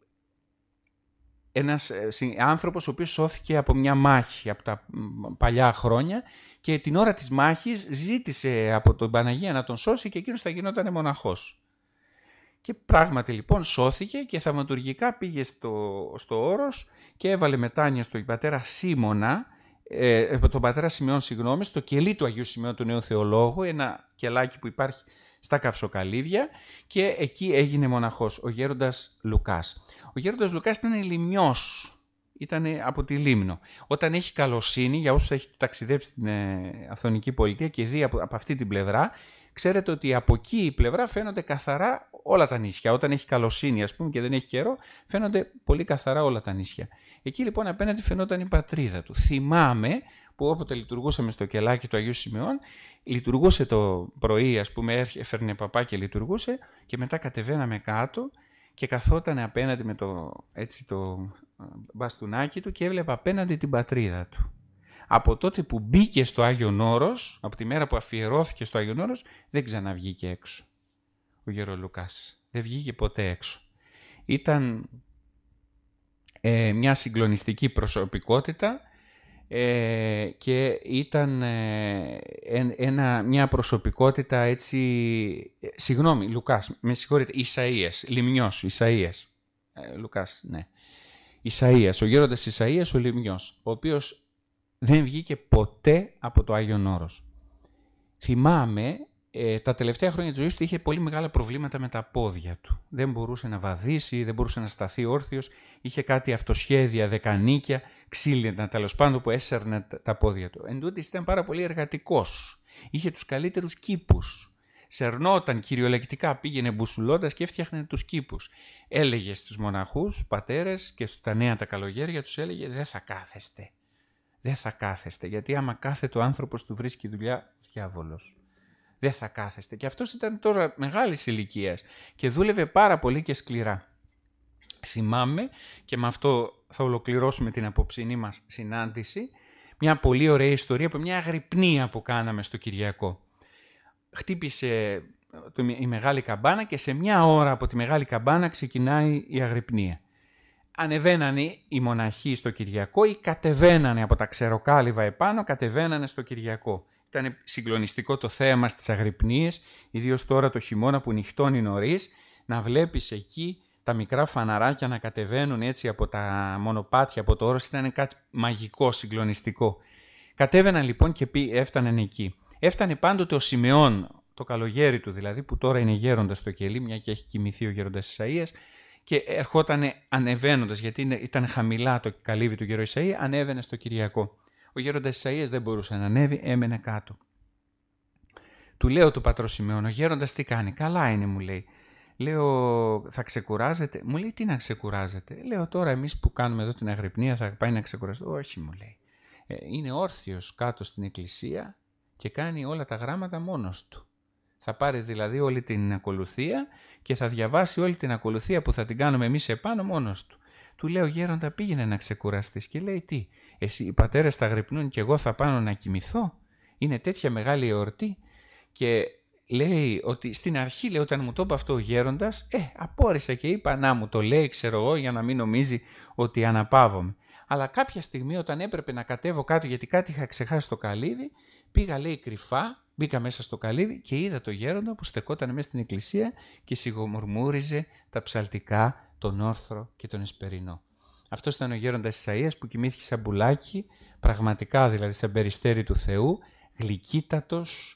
ένας άνθρωπος ο οποίος σώθηκε από μια μάχη από τα παλιά χρόνια και την ώρα της μάχης ζήτησε από τον Παναγία να τον σώσει και εκείνος θα γινόταν μοναχός. Και πράγματι λοιπόν σώθηκε και θαυματουργικά πήγε στο, στο όρος και έβαλε μετάνοια στον πατέρα Σίμωνα, ε, τον πατέρα Σιμεών, συγγνώμη, στο κελί του Αγίου Σιμεών του Νέου Θεολόγου, ένα κελάκι που υπάρχει στα Καυσοκαλύβια, και εκεί έγινε μοναχός ο γέροντας Λουκάς. Ο γέροντας Λουκάς ήταν λιμνιός, ήταν από τη Λίμνο. Όταν έχει καλοσύνη, για όσους έχει ταξιδέψει στην ε, Αυθονική Πολιτεία και δει από, από αυτή την πλευρά, ξέρετε ότι από εκεί η πλευρά φαίνονται καθαρά όλα τα νησιά. Όταν έχει καλοσύνη, ας πούμε, και δεν έχει καιρό, φαίνονται πολύ καθαρά όλα τα νησιά. Εκεί λοιπόν απέναντι φαινόταν η πατρίδα του. Θυμάμαι που όποτε λειτουργούσαμε στο κελάκι του Αγίου Σιμεών, λειτουργούσε το πρωί, ας πούμε, έφερνε παπά και λειτουργούσε, και μετά κατεβαίναμε κάτω και καθόταν απέναντι με το, έτσι, το μπαστούνάκι του και έβλεπε απέναντι την πατρίδα του. Από τότε που μπήκε στο Άγιον Όρος, από τη μέρα που αφιερώθηκε στο Άγιον Όρος, δεν ξαναβγήκε έξω ο γερολουκάς. Δεν βγήκε ποτέ έξω. Ήταν ε, μια συγκλονιστική προσωπικότητα ε, και ήταν ε, ένα, μια προσωπικότητα έτσι... Ε, συγγνώμη, Λουκάς, με συγχωρείτε, Ισαΐας, Λιμνιός, Ισαΐας. Ε, Λουκάς, ναι. Ισαΐας, ο γέροντας Ισαΐας, ο Λιμνιός, ο οποίος δεν βγήκε ποτέ από το Άγιον Όρος. Θυμάμαι, ε, τα τελευταία χρόνια της ζωής του είχε πολύ μεγάλα προβλήματα με τα πόδια του. Δεν μπορούσε να βαδίσει, δεν μπορούσε να σταθεί όρθιος, είχε κάτι αυτοσχέδια, δεκανίκια, ξύλινα τέλος πάντων που έσαιρνε τα πόδια του. Εν τούτοις ήταν πάρα πολύ εργατικός. Είχε τους καλύτερους κήπους. Σερνόταν κυριολεκτικά, πήγαινε μπουσουλώντας και έφτιαχνε τους κήπους. Έλεγε στους μοναχούς, στους πατέρες και στα νέα τα καλογέρια τους έλεγε «Δεν θα κάθεστε». Δεν θα κάθεστε, γιατί άμα κάθεται ο άνθρωπος του βρίσκει δουλειά, διάβολος. Δεν θα κάθεστε. Και αυτός ήταν τώρα μεγάλης ηλικίας και δούλευε πάρα πολύ και σκληρά. Θυμάμαι, και με αυτό θα ολοκληρώσουμε την απόψινή μας συνάντηση, μια πολύ ωραία ιστορία από μια αγρυπνία που κάναμε στο Κυριακό. Χτύπησε η μεγάλη καμπάνα και σε μια ώρα από τη μεγάλη καμπάνα ξεκινάει η αγρυπνία. Ανεβαίνανε οι μοναχοί στο Κυριακό ή κατεβαίνανε από τα ξεροκάλυβα επάνω, κατεβαίνανε στο Κυριακό. Ήταν συγκλονιστικό το θέαμα στις αγρυπνίες, ιδίως τώρα το χειμώνα που νυχτώνει νωρίς, να βλέπεις εκεί τα μικρά φαναράκια να κατεβαίνουν έτσι από τα μονοπάτια, από το όρος, ήταν κάτι μαγικό, συγκλονιστικό. Κατέβαιναν λοιπόν και έφταναν εκεί. Έφτανε πάντοτε ο Σιμεών, το καλογέρι του δηλαδή, που τώρα είναι γέροντας στο κελί, μια και έχει κοιμηθεί ο γέροντας Ισαΐας, και ερχόταν ανεβαίνοντας, γιατί ήταν χαμηλά το καλύβι του γέρου Ισαΐα, ανέβαινε στο Κυριακό. Ο γέροντας Ισαΐας δεν μπορούσε να ανέβει, έμενε κάτω. Του λέω του πατρός Σιμεών, ο γέροντας τι κάνει? Καλά είναι, μου λέει. Λέω, θα ξεκουράζετε? Μου λέει, τι να ξεκουράζετε? Λέω, τώρα εμείς που κάνουμε εδώ την αγρυπνία θα πάει να ξεκουράζετε? Όχι, μου λέει. Ε, είναι όρθιος κάτω στην εκκλησία και κάνει όλα τα γράμματα μόνος του. Θα πάρει δηλαδή όλη την ακολουθία και θα διαβάσει όλη την ακολουθία που θα την κάνουμε εμείς επάνω μόνος του. Του λέω, γέροντα, πήγαινε να ξεκουραστείς. Και λέει, τι, εσύ οι πατέρες θα αγρυπνούν και εγώ θα πάω να κοιμηθώ? Είναι τέτοια μεγάλη εορτή? Και λέει ότι στην αρχή, λέει, όταν μου το είπε αυτό ο γέροντας, ε, απόρρισα και είπα, να μου το λέει, ξέρω εγώ, για να μην νομίζει ότι αναπαύομαι. Αλλά κάποια στιγμή όταν έπρεπε να κατέβω κάτω γιατί κάτι είχα ξεχάσει στο καλύβι, πήγα, λέει, κρυφά, μπήκα μέσα στο καλύβι και είδα το γέροντα που στεκόταν μέσα στην εκκλησία και σιγομουρμούριζε τα ψαλτικά, τον όρθρο και τον εσπερινό. Αυτός ήταν ο γέροντας Ισαΐας που κοιμήθηκε σαν πουλάκι, πραγματικά δηλαδή σαν περιστέρι του Θεού, γλυκύτατος,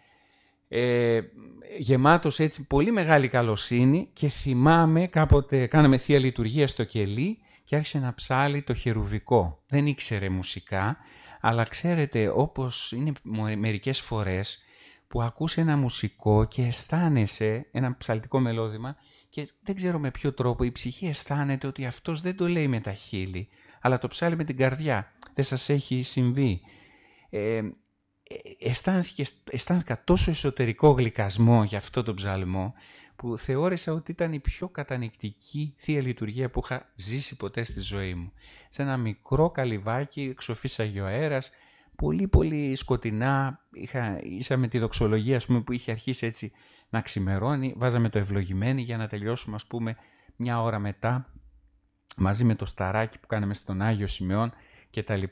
ε, γεμάτος έτσι πολύ μεγάλη καλοσύνη, και θυμάμαι κάποτε κάναμε θεία λειτουργία στο κελί και άρχισε να ψάλει το χερουβικό. Δεν ήξερε μουσικά, Αλλά ξέρετε, όπως είναι μερικές φορές που ακούς ένα μουσικό και αισθάνεσαι ένα ψαλτικό μελώδημα και δεν ξέρω με ποιο τρόπο η ψυχή αισθάνεται ότι αυτός δεν το λέει με τα χείλη, αλλά το ψάλει με την καρδιά. Δεν σας έχει συμβεί? Ε, αισθάνθηκα, αισθάνθηκα τόσο εσωτερικό γλυκασμό για αυτό το ψαλμό που θεώρησα ότι ήταν η πιο κατανοητική Θεία Λειτουργία που είχα ζήσει ποτέ στη ζωή μου. Σε ένα μικρό καλυβάκι, εξοφής Αγιοαέρας, πολύ πολύ σκοτεινά, είχα, ίσα με τη δοξολογία ας πούμε, που είχε αρχίσει έτσι να ξημερώνει, βάζαμε το ευλογημένη για να τελειώσουμε ας πούμε μια ώρα μετά, μαζί με το σταράκι που κάναμε στον Άγιο Σημεών κτλ.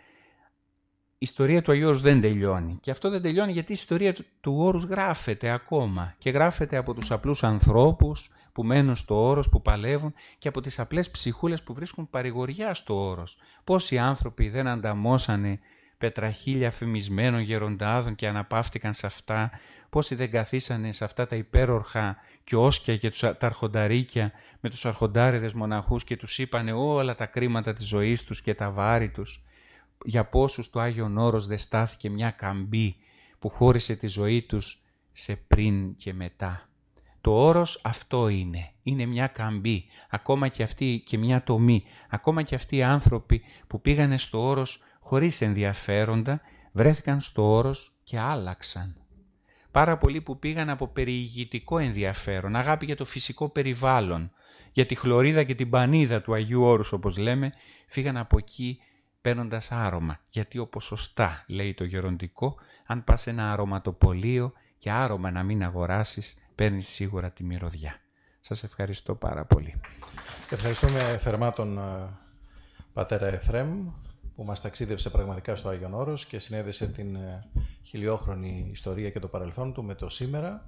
Η ιστορία του Αγίου Όρους δεν τελειώνει. Και αυτό δεν τελειώνει γιατί η ιστορία του, του Όρους γράφεται ακόμα. Και γράφεται από τους απλούς ανθρώπους που μένουν στο Όρος, που παλεύουν και από τις απλές ψυχούλες που βρίσκουν παρηγοριά στο Όρος. Πόσοι άνθρωποι δεν ανταμώσανε πετραχίλια φημισμένων γεροντάδων και αναπαύτηκαν σε αυτά. Πόσοι δεν καθίσανε σε αυτά τα υπέρορχα κιόσκια και τους, τα αρχονταρίκια με τους αρχοντάριδες μοναχούς και τους είπανε όλα τα κρίματα της ζωής τους και τα βάρη τους. Για πόσους το Άγιον Όρος δεν στάθηκε μια καμπή που χώρισε τη ζωή τους σε πριν και μετά. Το Όρος αυτό είναι. Είναι μια καμπή. Ακόμα και αυτοί και μια τομή. Ακόμα και αυτοί οι άνθρωποι που πήγανε στο Όρος χωρίς ενδιαφέροντα, βρέθηκαν στο Όρος και άλλαξαν. Πάρα πολλοί που πήγαν από περιηγητικό ενδιαφέρον, αγάπη για το φυσικό περιβάλλον, για τη χλωρίδα και την πανίδα του Αγίου Όρους όπως λέμε, φύγαν από εκεί παίρνοντας άρωμα. Γιατί όπως σωστά λέει το γεροντικό, αν πας σε ένα αρωματοπωλείο και άρωμα να μην αγοράσεις, παίρνεις σίγουρα τη μυρωδιά. Σας ευχαριστώ πάρα πολύ. Ευχαριστούμε θερμά τον uh, πατέρα Εφραίμ που μας ταξίδευσε πραγματικά στο Άγιον Όρος και συνέδεσε την uh, χιλιόχρονη ιστορία και το παρελθόν του με το σήμερα.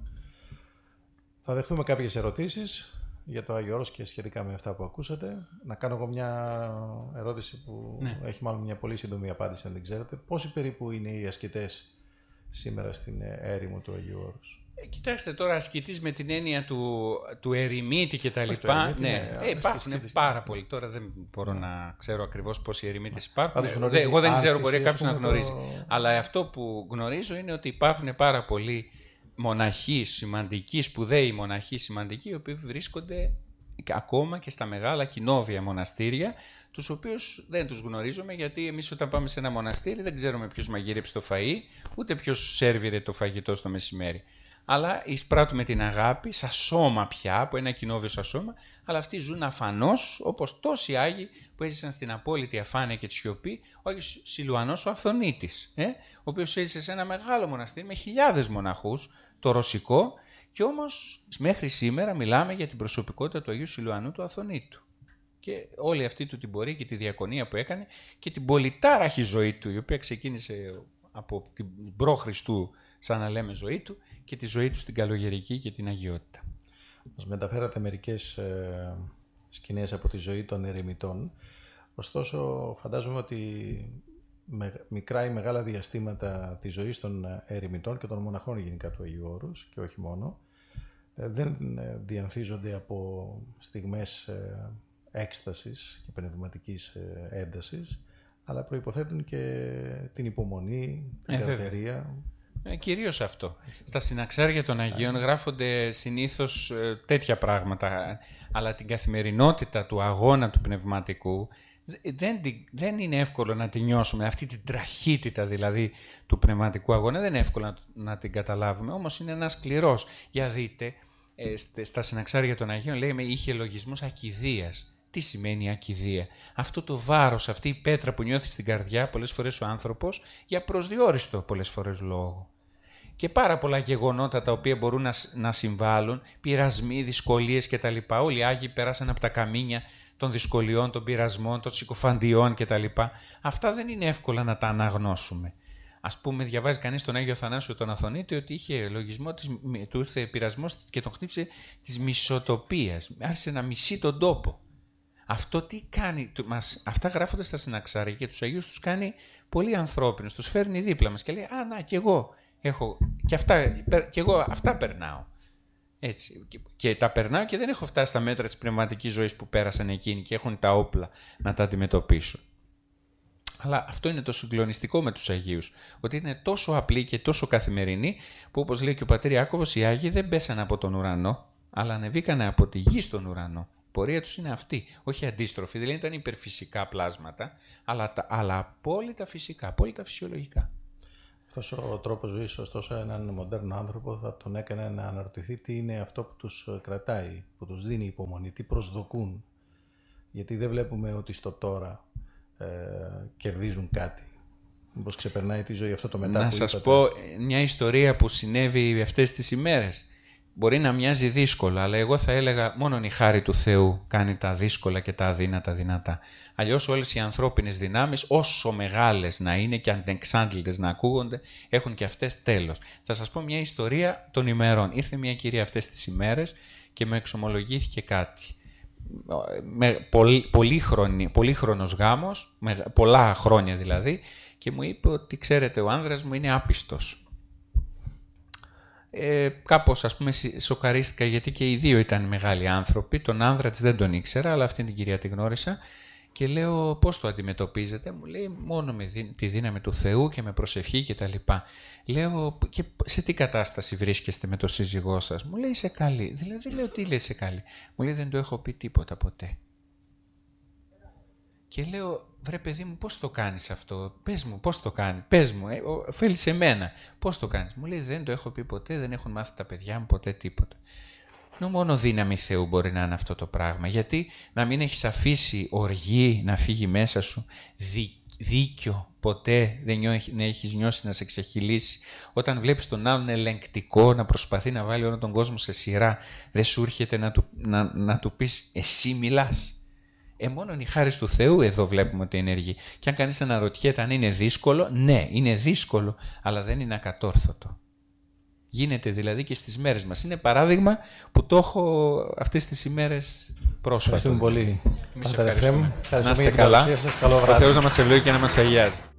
Θα δεχτούμε κάποιες ερωτήσεις για το Άγιο Όρος και σχετικά με αυτά που ακούσατε. Να κάνω εγώ μια ερώτηση που ναι. έχει μάλλον μια πολύ σύντομη απάντηση αν δεν ξέρετε. Πόσοι περίπου είναι οι ασκητές σήμερα στην έρημο του Αγίου Όρους? Ε, κοιτάξτε τώρα, ασκητής με την έννοια του, του ερημίτη και τα λοιπά. Ναι, ναι. Ε, υπάρχουν πάρα πολλοί. Τώρα δεν μπορώ ναι. να ξέρω ακριβώς πόσοι ερημίτες υπάρχουν. Ε, εγώ δεν ξέρω, μπορεί κάποιος να γνωρίζει. Το... Αλλά αυτό που γνωρίζω είναι ότι υπάρχουν πάρα πολλοί μοναχοί σημαντικοί, σπουδαίοι μοναχοί σημαντικοί, οι οποίοι βρίσκονται ακόμα και στα μεγάλα κοινόβια μοναστήρια, τους οποίους δεν τους γνωρίζουμε, γιατί εμείς όταν πάμε σε ένα μοναστήρι δεν ξέρουμε ποιος μαγείρεψε το φαΐ, ούτε ποιος σέρβιρε το φαγητό στο μεσημέρι. Αλλά εισπράττουμε την αγάπη, σαν σώμα πια, από ένα κοινόβιο σαν σώμα, αλλά αυτοί ζουν αφανώς, όπως τόσοι Άγιοι που έζησαν στην απόλυτη αφάνεια και τη σιωπή, ο Άγιος Σιλουανός ο Αυθονίτης, ε, ο οποίος έζησε σε ένα μεγάλο μοναστήρι με χιλιάδες μοναχούς, το Ρωσικό, και όμως μέχρι σήμερα μιλάμε για την προσωπικότητα του Αγίου Σιλουανού του Αυθονίτου. Και όλη αυτή του την πορεία και τη διακονία που έκανε και την πολυτάραχη ζωή του, η οποία ξεκίνησε από την προ-Χριστού, σαν να λέμε, ζωή του, και τη ζωή του στην καλογερική και την αγιότητα. Μας μεταφέρατε μερικές ε, σκηνές από τη ζωή των ερημιτών. Ωστόσο, φαντάζομαι ότι με, μικρά ή μεγάλα διαστήματα της ζωής των ερημιτών και των μοναχών γενικά του Αγίου Όρους, και όχι μόνο, ε, δεν διανθίζονται από στιγμές ε, έκστασης και πνευματικής ε, έντασης, αλλά προϋποθέτουν και την υπομονή, την ε, καρτερία. Ε, κυρίως αυτό. Στα συναξάρια των Αγίων γράφονται συνήθως ε, τέτοια πράγματα, αλλά την καθημερινότητα του αγώνα του πνευματικού δεν, δεν είναι εύκολο να την νιώσουμε. Αυτή την τραχύτητα δηλαδή του πνευματικού αγώνα δεν είναι εύκολο να, να την καταλάβουμε, όμως είναι ένας σκληρός. Για δείτε, ε, στα συναξάρια των Αγίων λέμε είχε λογισμός ακηδείας. Τι σημαίνει ακηδεία? Αυτό το βάρος, αυτή η πέτρα που νιώθει στην καρδιά πολλές φορές ο άνθρωπος για προσδιόριστο πολλές φορές λόγο. Και πάρα πολλά γεγονότα τα οποία μπορούν να, να συμβάλλουν, πειρασμοί, δυσκολίες κτλ. Όλοι οι Άγιοι πέρασαν από τα καμίνια των δυσκολιών, των πειρασμών, των συκοφαντιών κτλ. Αυτά δεν είναι εύκολα να τα αναγνώσουμε. Ας πούμε, διαβάζει κανείς τον Άγιο Αθανάσιο τον Αθωνίτη ότι είχε λογισμό, της, του ήρθε πειρασμός και τον χτύπησε της μισοτοπίας. Άρχισε να μισεί τον τόπο. Αυτό τι κάνει, μας, αυτά γράφονται στα συναξάρια και τους Αγίους τους κάνει πολύ ανθρώπινους, τους φέρνει δίπλα μας και λέει «Α, να, κι εγώ έχω, και αυτά, κι εγώ αυτά περνάω». Έτσι. Και, και τα περνάω και δεν έχω φτάσει στα μέτρα της πνευματικής ζωής που πέρασαν εκείνοι και έχουν τα όπλα να τα αντιμετωπίσουν. Αλλά αυτό είναι το συγκλονιστικό με τους Αγίους, ότι είναι τόσο απλοί και τόσο καθημερινοί, που όπως λέει και ο πατήρ Ιάκωβος, οι Άγιοι δεν πέσανε από τον ουρανό, αλλά ανεβήκανε από τη γη στον ουρανό. Η πορεία τους είναι αυτή, όχι αντίστροφη, δηλαδή ήταν υπερφυσικά πλάσματα, αλλά, αλλά απόλυτα φυσικά, απόλυτα φυσιολογικά. Αυτός ο τρόπος ζωής, ωστόσο, έναν μοντέρνο άνθρωπο θα τον έκανε να αναρωτηθεί τι είναι αυτό που τους κρατάει, που τους δίνει υπομονή, τι προσδοκούν. Γιατί δεν βλέπουμε ότι στο τώρα ε, κερδίζουν κάτι. Μήπως ξεπερνάει τη ζωή αυτό το μετά να που σας είπατε. πω μια ιστορία που συνέβη αυτές τις ημέρες. Μπορεί να μοιάζει δύσκολα, αλλά εγώ θα έλεγα μόνον η χάρη του Θεού κάνει τα δύσκολα και τα αδύνατα δυνατά. Αλλιώς όλες οι ανθρώπινες δυνάμεις, όσο μεγάλες να είναι και ανεξάντλητες να ακούγονται, έχουν και αυτές τέλος. Θα σας πω μια ιστορία των ημερών. Ήρθε μια κυρία αυτές τις ημέρες και με εξομολογήθηκε κάτι. Με πολύ, πολύχρονη, πολύχρονος γάμος, με πολλά χρόνια δηλαδή, και μου είπε ότι ξέρετε ο άνδρας μου είναι άπιστος. Ε, κάπως ας πούμε σοκαρίστηκα, γιατί και οι δύο ήταν μεγάλοι άνθρωποι. Τον άνδρα της δεν τον ήξερα, αλλά αυτήν την κυρία τη γνώρισα και λέω πώς το αντιμετωπίζετε. Μου λέει μόνο με τη δύναμη του Θεού και με προσευχή και τα λοιπά. Λέω και σε τι κατάσταση βρίσκεστε με τον σύζυγό σας. Μου λέει είσαι καλή. Δηλαδή λέω τι λέει είσαι καλή. Μου λέει δεν του έχω πει τίποτα ποτέ. Και λέω, βρε παιδί μου, πώς το κάνεις αυτό, πες μου, πώς το κάνεις, πες μου, ε, οφείλει σε μένα, πώς το κάνεις. Μου λέει, δεν το έχω πει ποτέ, δεν έχουν μάθει τα παιδιά μου ποτέ τίποτα. Νο, μόνο δύναμη Θεού μπορεί να είναι αυτό το πράγμα. Γιατί να μην έχεις αφήσει οργή να φύγει μέσα σου, δι, δίκιο, ποτέ δεν νιώ, έχεις νιώσει να σε ξεχυλήσει. Όταν βλέπεις τον άλλον ελεγκτικό να προσπαθεί να βάλει όλο τον κόσμο σε σειρά, δεν σου έρχεται να του, να, να του πεις, εσύ μιλάς. Ε, μόνον η χάρις του Θεού εδώ βλέπουμε ότι ενεργεί. Και αν κανείς αναρωτιέται αν είναι δύσκολο, ναι, είναι δύσκολο, αλλά δεν είναι ακατόρθωτο. Γίνεται δηλαδή και στις μέρες μας. Είναι παράδειγμα που το έχω αυτές τις ημέρες πρόσφατα. Ευχαριστούμε πολύ. Εμείς ευχαριστούμε. ευχαριστούμε. Να είστε καλά. Καλό βράδυ. Ο Θεός να μας ευλογεί και να μας αγιάζει.